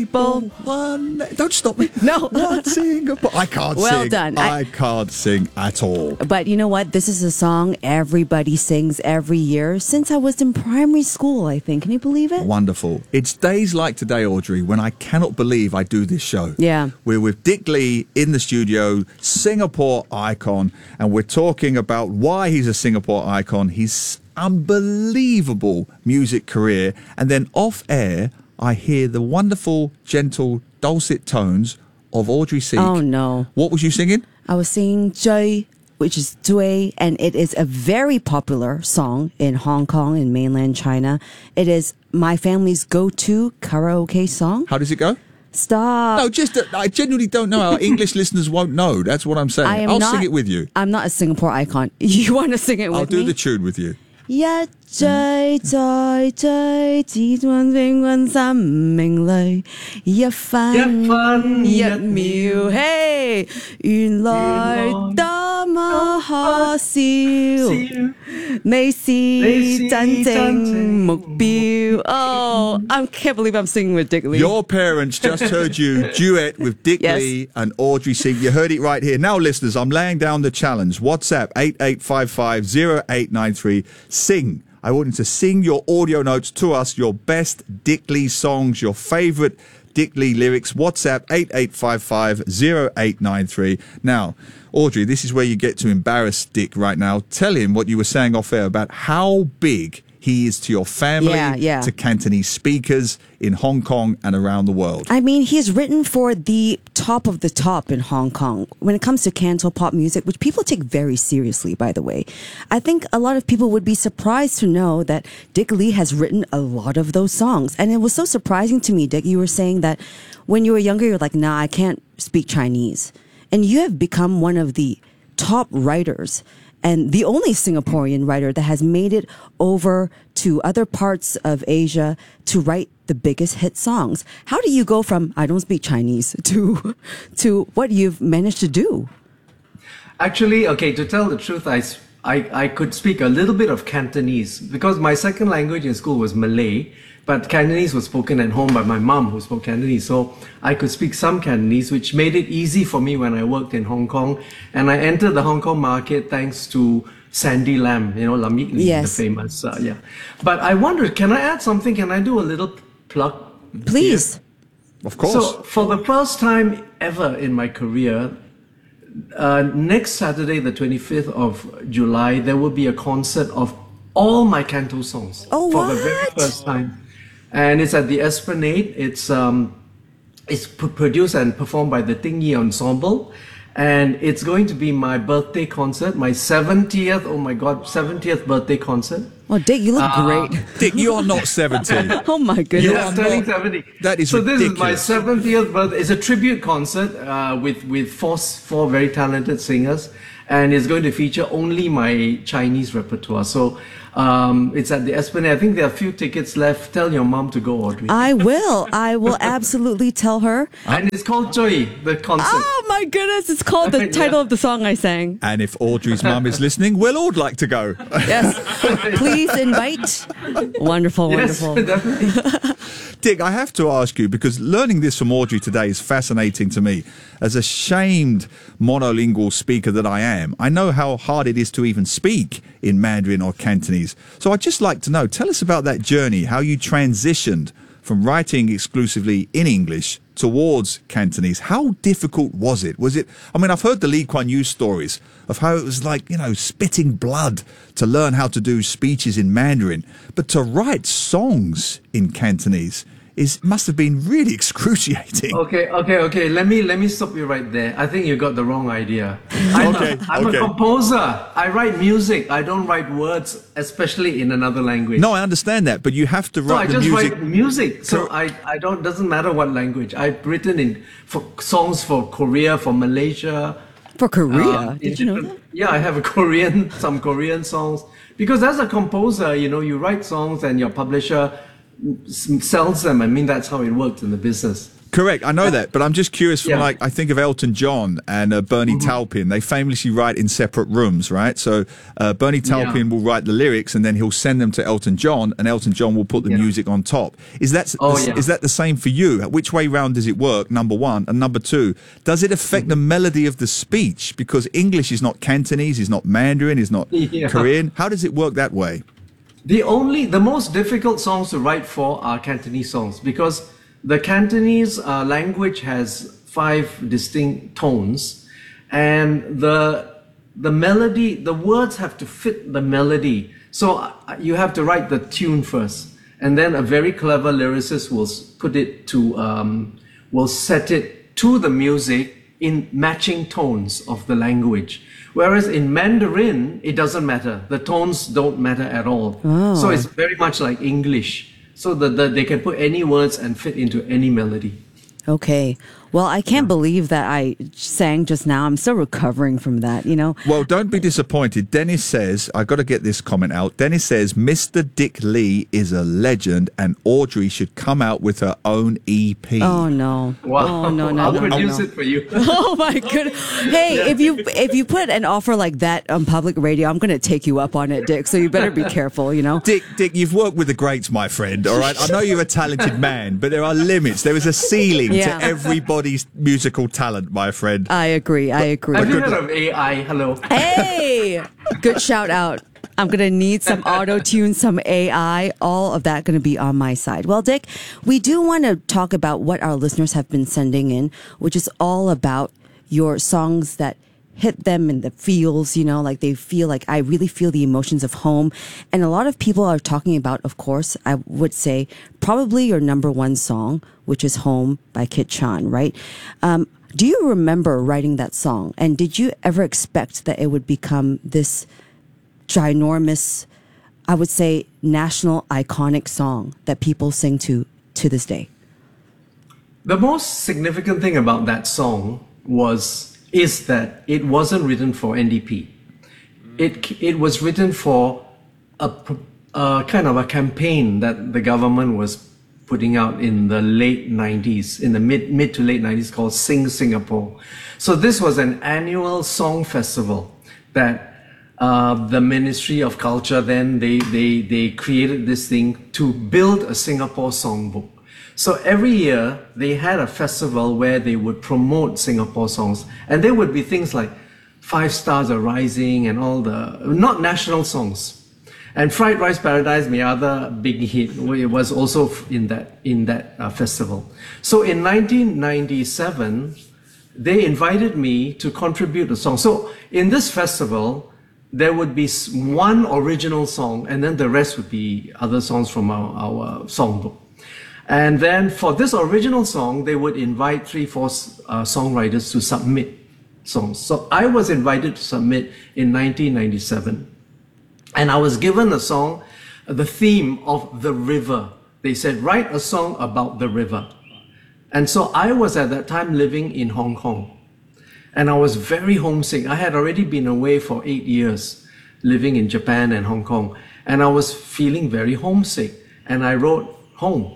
people. One. Don't stop me. No. One Singapore. I can't Well sing. done. I can't sing at all. But you know what? This is a song everybody sings every year since I was in primary school, I think. Can you believe it? Wonderful. It's days like today, Audrey, when I cannot believe I do this show. Yeah. We're with Dick Lee in the studio, Singapore icon, and we're talking about why he's a Singapore icon, his unbelievable music career, and then off air, I hear the wonderful, gentle, dulcet tones of Audrey Seek. Oh, no. What was you singing? I was singing Joy, which is Dui, and it is a very popular song in Hong Kong and mainland China. It is my family's go-to karaoke song. How does it go? Stop. No, just I genuinely don't know. Our English listeners won't know. That's what I'm saying. I'll sing it with you. I'm not a Singapore icon. You want to sing it with me? I'll do the tune with you. 一追再追，只准永遠生命裏一分一秒。嘿，原來多麼可笑，你是真正目標。Oh, I can't believe I'm singing with Dick Lee. Your parents just heard you duet with Dick Yes. Lee and Audrey Seek. You heard it right here. Now, listeners, I'm laying down the challenge. WhatsApp 88550893. Sing. I want you to sing your audio notes to us, your best Dick Lee songs, your favourite Dick Lee lyrics. WhatsApp 88550893. Now, Audrey, this is where you get to embarrass Dick right now. Tell him what you were saying off air about how big he is to your family, Yeah. to Cantonese speakers in Hong Kong and around the world. I mean, he's written for the top of the top in Hong Kong when it comes to Canto pop music, which people take very seriously, by the way. I think a lot of people would be surprised to know that Dick Lee has written a lot of those songs. And it was so surprising to me, Dick, you were saying that when you were younger, you're like, nah, I can't speak Chinese. And you have become one of the top writers and the only Singaporean writer that has made it over to other parts of Asia to write the biggest hit songs. How do you go from I don't speak Chinese to what you've managed to do? Actually, okay, to tell the truth, I could speak a little bit of Cantonese because my second language in school was Malay, but Cantonese was spoken at home by my mom who spoke Cantonese. So I could speak some Cantonese, which made it easy for me when I worked in Hong Kong. And I entered the Hong Kong market thanks to Sandy Lam, Lam Yik Ni, Yes. the famous, yeah. But I wondered, can I add something? Can I do a little plug? Please. Of course. So for the first time ever in my career, next Saturday, the 25th of July, there will be a concert of all my Canto songs Oh, for the very what? first time. And it's at the Esplanade. It's produced and performed by the Ting Yi Ensemble. And it's going to be my birthday concert, my 70th, oh my God, 70th birthday concert. Oh, Dick, you look great. Dick, you are not 70. Oh my goodness. Yes, turning 70. That is so this is my ridiculous. 70th birthday. It's a tribute concert with four very talented singers, and it's going to feature only my Chinese repertoire. So it's at the Esplanade. I think there are a few tickets left. Tell your mom to go, Audrey. I will absolutely tell her. And it's called Joy, the concert. Oh my goodness, it's called the Yeah. title of the song I sang. And if Audrey's mum is listening, we'll all like to go. Yes. Please invite. Wonderful, Yes, wonderful. definitely. Dick, I have to ask you, because learning this from Audrey today is fascinating to me. As a shamed monolingual speaker that I am, I know how hard it is to even speak in Mandarin or Cantonese. So I'd just like to know, tell us about that journey, how you transitioned from writing exclusively in English towards Cantonese. How difficult was it? I mean, I've heard the Lee Kuan Yew stories of how it was like, spitting blood to learn how to do speeches in Mandarin. But to write songs in Cantonese must have been really excruciating. Okay. Let me stop you right there. I think you got the wrong idea. I'm a composer. I write music. I don't write words, especially in another language. No, I understand that, but you have to write So I the just music. write music. So I don't. Doesn't matter what language. I've written for songs for Korea, for Malaysia. For Korea, did you know that? Yeah, I have some Korean songs. Because as a composer, you write songs and your publisher sells them. I mean, that's how it works in the business. Correct, I know that, but I'm just curious from Yeah. I think of Elton John and Bernie Taupin. They famously write in separate rooms, right? So Bernie Taupin will write the lyrics and then he'll send them to Elton John, and Elton John will put the music on top. Is that is that the same for you? Which way round does it work? Number one, and number two, does it affect the melody of the speech? Because English is not Cantonese, is not Mandarin, is not Korean. How does it work that way? The most difficult songs to write for are Cantonese songs, because the Cantonese language has 5 distinct tones, and the melody, the words have to fit the melody. So you have to write the tune first, and then a very clever lyricist will put it to, will set it to the music in matching tones of the language. Whereas in Mandarin, it doesn't matter. The tones don't matter at all. So it's very much like English. So they can put any words and fit into any melody. Okay. Well, I can't believe that I sang just now. I'm still recovering from that, you know. Well, don't be disappointed. Dennis says, I got to get this comment out. Dennis says, Mr. Dick Lee is a legend and Audrey should come out with her own EP. Oh, no. Wow. Oh, no, no, I'll no, produce no. it for you. Oh my goodness. Hey, if you put an offer like that on public radio, I'm going to take you up on it, Dick. So you better be careful, you know. Dick, you've worked with the greats, my friend, all right? I know you're a talented man, but there are limits. There is a ceiling Yeah. to everybody's musical talent, my friend. I agree. Have you heard of AI? Hello. Hey, good shout out. I'm going to need some auto-tune, some AI, all of that going to be on my side. Well, Dick, we do want to talk about what our listeners have been sending in, which is all about your songs that hit them in the feels, you know, like they feel like I really feel the emotions of home. And a lot of people are talking about, of course, I would say probably your number one song, which is Home by Kit Chan, right? Do you remember writing that song? And did you ever expect that it would become this ginormous, I would say, national iconic song that people sing to this day? The most significant thing about that song is that it wasn't written for NDP. It was written for a kind of a campaign that the government was putting out in the late 90s, in the mid to late 90s, called Sing Singapore. So this was an annual song festival that the Ministry of Culture then they created this thing to build a Singapore songbook. So every year they had a festival where they would promote Singapore songs, and there would be things like Five Stars Are Rising and all the not national songs. And Fried Rice Paradise, my other big hit, it was also in that festival. So in 1997, they invited me to contribute a song. So in this festival, there would be one original song, and then the rest would be other songs from our songbook. And then for this original song, they would invite 3-4 songwriters to submit songs. So I was invited to submit in 1997. And I was given a song, the theme of the river. They said, write a song about the river. And so I was at that time living in Hong Kong. And I was very homesick. I had already been away for 8 years, living in Japan and Hong Kong. And I was feeling very homesick. And I wrote Home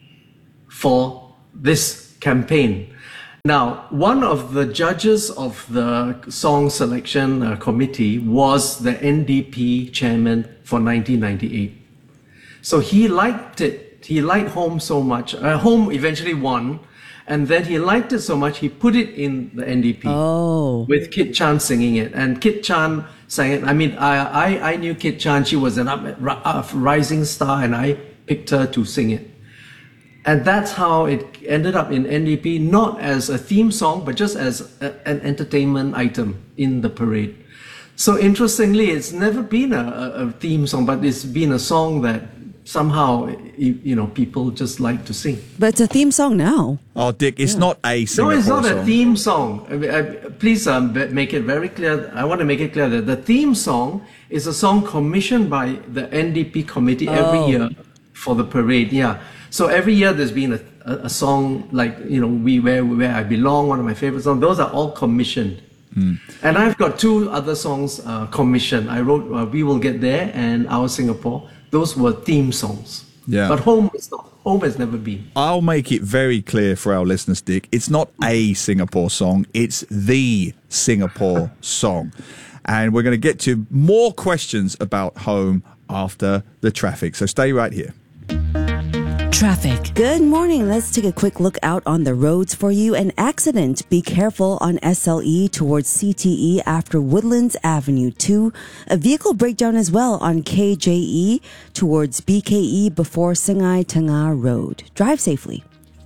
for this campaign. Now, one of the judges of the song selection committee was the NDP chairman for 1998. So he liked it. He liked Home so much. Home eventually won. And then he liked it so much, he put it in the NDP with Kit Chan singing it. And Kit Chan sang it. I mean, I knew Kit Chan. She was an rising star, and I picked her to sing it. And that's how it ended up in NDP, not as a theme song, but just as an entertainment item in the parade. So interestingly, it's never been a theme song, but it's been a song that somehow, people just like to sing. But it's a theme song now. Oh, Dick, it's not a Singapore No, it's not song. a theme song. Please make it very clear. I want to make it clear that the theme song is a song commissioned by the NDP committee every year for the parade. Yeah. So every year there's been a song like, Where I Belong, one of my favorite songs. Those are all commissioned. And I've got 2 other songs commissioned. I wrote We Will Get There and Our Singapore. Those were theme songs. Yeah. But home is not. Home has never been. I'll make it very clear for our listeners, Dick. It's not a Singapore song. It's the Singapore song. And we're going to get to more questions about home after the traffic. So stay right here. Traffic. Good morning. Let's take a quick look out on the roads for you. An accident. Be careful on SLE towards CTE after Woodlands Avenue 2. A vehicle breakdown as well on KJE towards BKE before Singai Tengah Road. Drive safely.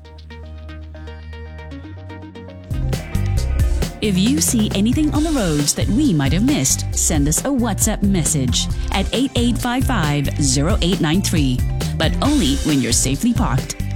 If you see anything on the roads that we might have missed, send us a WhatsApp message at 8855-0893. But only when you're safely parked.